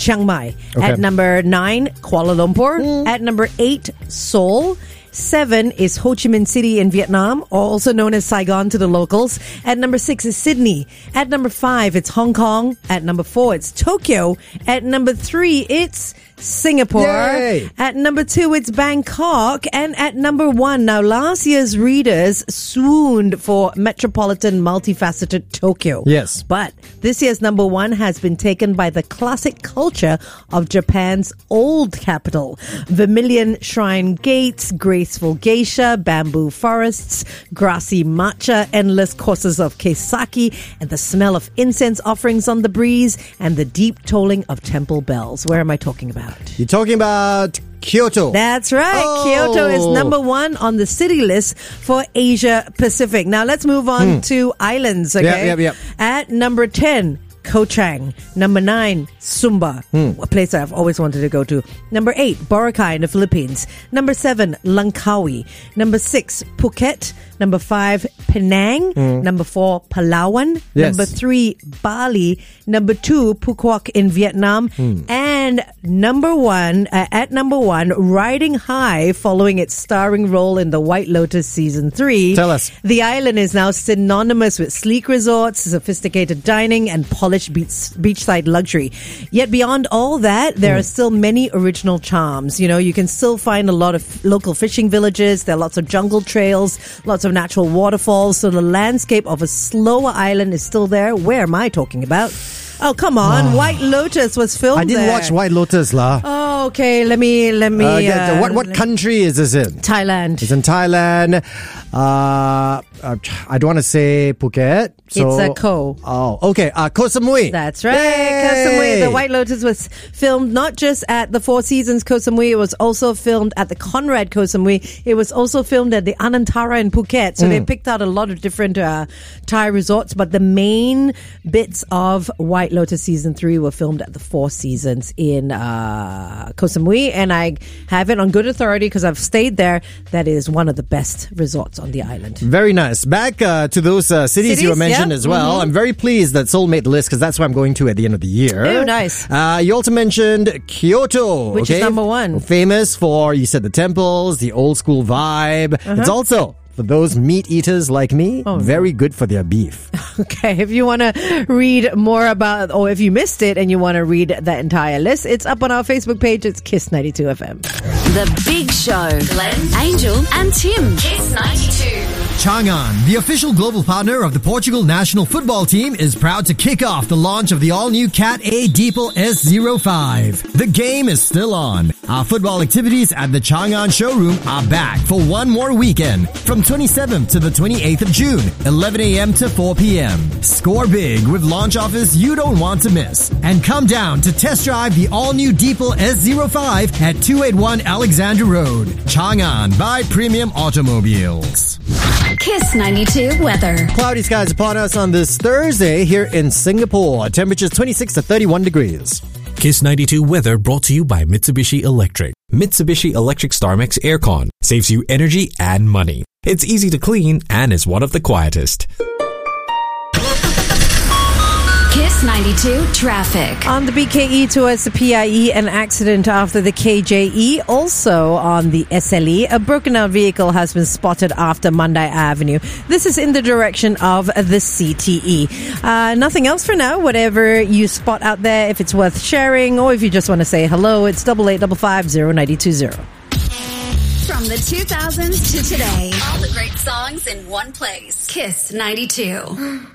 Chiang Mai. Okay. At number 9, Kuala Lumpur. At number 8, Seoul. 7 is Ho Chi Minh City in Vietnam, also known as Saigon to the locals. At number 6 is Sydney. At number 5, it's Hong Kong. At number 4, it's Tokyo. At number 3, it's Singapore. Yay! At number 2, it's Bangkok. And at number 1, now last year's readers swooned for metropolitan multifaceted Tokyo. Yes. But this year's number 1 has been taken by the classic culture of Japan's old capital. Vermilion shrine gates, graceful geisha, bamboo forests, grassy matcha, endless courses of keisaki, and the smell of incense offerings on the breeze, and the deep tolling of temple bells. Where am I talking about? You're talking about Kyoto. That's right. Oh. Kyoto is number 1 on the city list for Asia Pacific. Now let's move on to islands, okay? Yep. At number 10, Ko Chang. Number 9, Sumba, a place I've always wanted to go to. Number 8, Boracay in the Philippines. Number 7, Langkawi. Number 6, Phuket. Number 5, Penang. Number 4, Palawan. Yes. Number 3, Bali. Number 2, Phu Quoc in Vietnam. And number 1, at number 1, riding high following its starring role in The White Lotus Season 3. Tell us. The island is now synonymous with sleek resorts, sophisticated dining, and polished beachside luxury. Yet beyond all that, there are still many original charms. You know, you can still find a lot of local fishing villages. There are lots of jungle trails, lots of natural waterfalls. So the landscape of a slower island is still there. Where am I talking about? Oh, come on. White Lotus was filmed I didn't there. watch White Lotus, lah. Oh, okay. Let me. What country is this in? Thailand. It's in Thailand. I don't want to say Phuket. So, It's a Koh. Oh, okay. Koh Samui. That's right. Yay! Koh Samui. The White Lotus was filmed not just at the Four Seasons Koh Samui. It was also filmed at the Conrad Koh Samui. It was also filmed at the Anantara in Phuket. So they picked out a lot of different Thai resorts. But the main bits of White Lotus Season 3 were filmed at the Four Seasons in Koh Samui. And I have it on good authority because I've stayed there. That is one of the best resorts on the island. Very nice. Back to those cities you were mentioned as well. I'm very pleased that Seoul made the list because that's where I'm going to at the end of the year. Oh, nice. You also mentioned Kyoto. Which is number 1. Famous for, you said, the temples, the old school vibe. It's also, for those meat eaters like me, very good for their beef. Okay, if you want to read more about, or if you missed it and you want to read that entire list, it's up on our Facebook page. It's Kiss 92 FM. The Big Show. Glenn, Angel, and Tim. Kiss 92. Chang'an, the official global partner of the Portugal national football team, is proud to kick off the launch of the all-new Cat A Deepal S05. The game is still on. Our football activities at the Chang'an showroom are back for one more weekend from 27th to the 28th of June, 11 a.m. to 4 p.m. Score big with launch offers you don't want to miss. And come down to test drive the all-new Deepal S05 at 281 Alexandra Road. Chang'an by Premium Automobiles. Kiss 92 weather. Cloudy skies upon us on this Thursday here in Singapore. Temperatures 26 to 31 degrees. Kiss 92 weather brought to you by Mitsubishi Electric. Mitsubishi Electric StarMax Aircon saves you energy and money. It's easy to clean and is one of the quietest. Kiss 92 traffic. On the BKE towards the PIE, an accident after the KJE. Also on the SLE, a broken down vehicle has been spotted after Mandai Avenue. This is in the direction of the CTE. Nothing else for now. Whatever you spot out there, if it's worth sharing or if you just want to say hello, it's 8855-0920. From the 2000s to today. All the great songs in one place. Kiss 92.